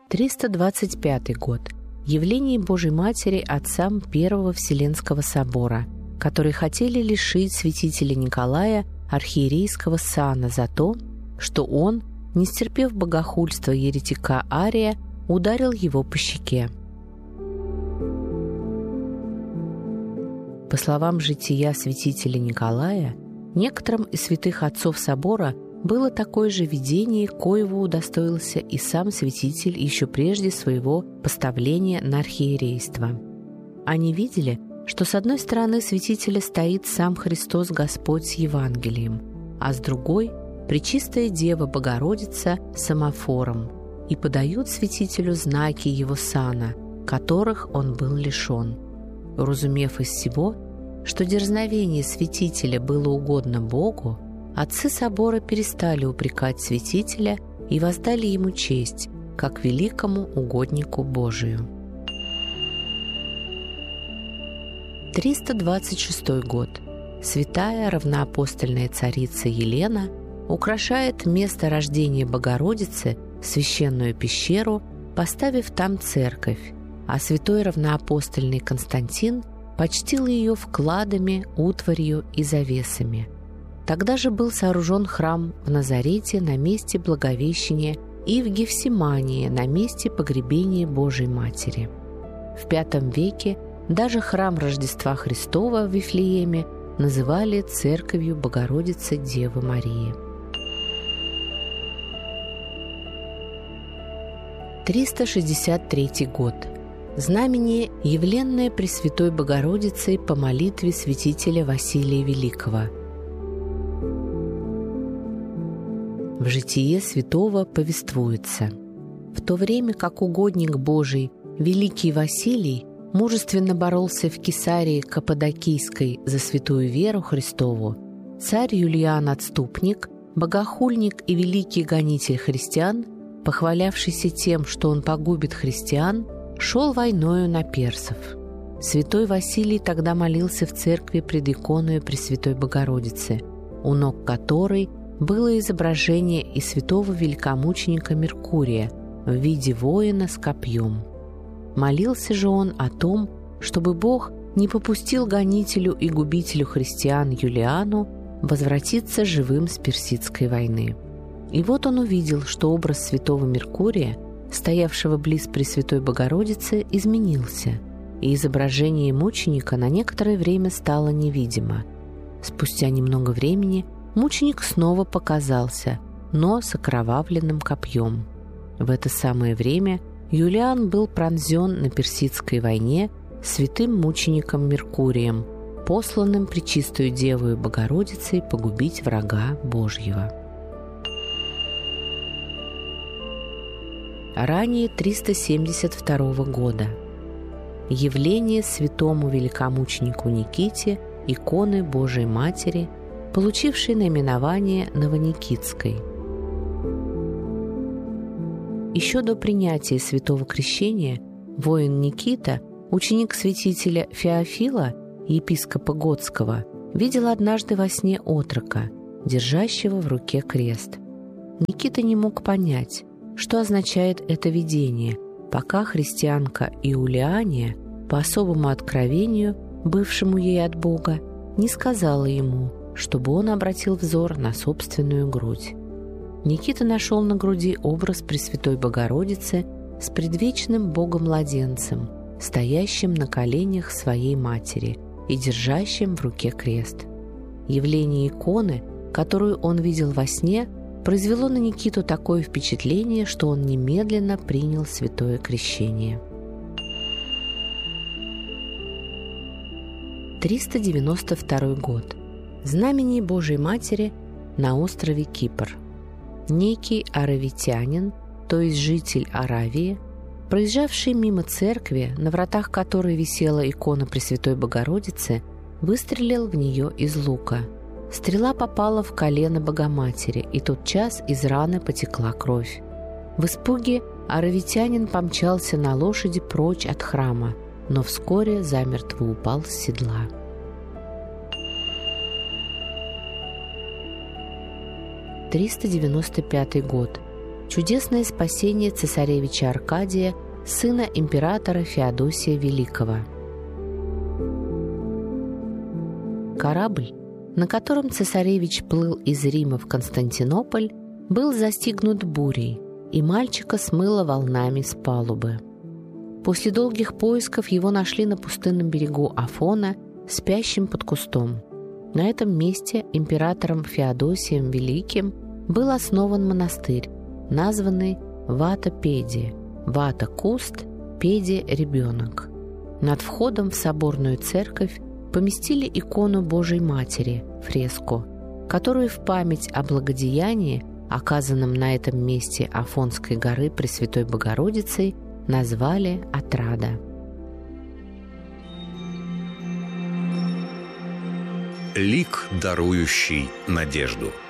325 год. Явление Божьей Матери отцам Первого Вселенского собора, которые хотели лишить святителя Николая архиерейского сана за то, что он, не стерпев богохульства еретика Ария, ударил его по щеке. По словам жития святителя Николая, некоторым из святых отцов собора было такое же видение, коего удостоился и сам святитель еще прежде своего поставления на архиерейство. Они видели, что с одной стороны святителя стоит сам Христос Господь с Евангелием, а с другой – Пречистая Дева Богородица с самофором, и подают святителю знаки его сана, которых он был лишен. Уразумев из всего, что дерзновение святителя было угодно Богу, отцы собора перестали упрекать святителя и воздали ему честь, как великому угоднику Божию. 326 год. Святая равноапостольная царица Елена украшает место рождения Богородицы, священную пещеру, поставив там церковь, а святой равноапостольный Константин почтил ее вкладами, утварью и завесами. Тогда же был сооружен храм в Назарете на месте Благовещения и в Гефсимании на месте погребения Божией Матери. В V веке даже храм Рождества Христова в Вифлееме называли Церковью Богородицы Девы Марии. 363 год. Знамение, явленное Пресвятой Богородицей по молитве святителя Василия Великого. В житие святого повествуется: в то время как угодник Божий, великий Василий, мужественно боролся в Кесарии Каппадокийской за святую веру Христову, царь Юлиан Отступник, богохульник и великий гонитель христиан, похвалявшийся тем, что он погубит христиан, шел войною на персов. Святой Василий тогда молился в церкви пред иконою Пресвятой Богородицы, у ног которой было изображение и святого великомученика Меркурия в виде воина с копьем. Молился же он о том, чтобы Бог не попустил гонителю и губителю христиан Юлиану возвратиться живым с персидской войны. И вот он увидел, что образ святого Меркурия, стоявшего близ Пресвятой Богородицы, изменился, и изображение мученика на некоторое время стало невидимо. Спустя немного времени мученик снова показался, но с окровавленным копьем. В это самое время Юлиан был пронзен на персидской войне святым мучеником Меркурием, посланным Пречистою Девою Богородицей погубить врага Божьего. Ранее 372 года. Явление святому великомученику Никите иконы Божией Матери, получившей наименование Новоникитской. Еще до принятия святого крещения воин Никита, ученик святителя Феофила, епископа Готского, видел однажды во сне отрока, держащего в руке крест. Никита не мог понять, что означает это видение, пока христианка Иулиания, по особому откровению, бывшему ей от Бога, не сказала ему, чтобы он обратил взор на собственную грудь. Никита нашел на груди образ Пресвятой Богородицы с предвечным Богом-младенцем, стоящим на коленях своей матери и держащим в руке крест. Явление иконы, которую он видел во сне, произвело на Никиту такое впечатление, что он немедленно принял святое крещение. 392 год. Знамение Божией Матери на острове Кипр. Некий аравитянин, то есть житель Аравии, проезжавший мимо церкви, на вратах которой висела икона Пресвятой Богородицы, выстрелил в нее из лука. Стрела попала в колено Богоматери, и тотчас из раны потекла кровь. В испуге аравитянин помчался на лошади прочь от храма, но вскоре замертво упал с седла. 395 год. чудесное спасение цесаревича Аркадия, сына императора Феодосия Великого. Корабль, на котором цесаревич плыл из Рима в Константинополь, был застигнут бурей, и мальчика смыло волнами с палубы. После долгих поисков его нашли на пустынном берегу Афона, спящим под кустом. На этом месте императором Феодосием Великим был основан монастырь, названный Вата-Педи. Вата – куст, Педи – ребенок. Над входом в соборную церковь поместили икону Божией Матери, фреску, которую в память о благодеянии, оказанном на этом месте Афонской горы Пресвятой Богородицей, назвали Отрада. Лик, дарующий надежду.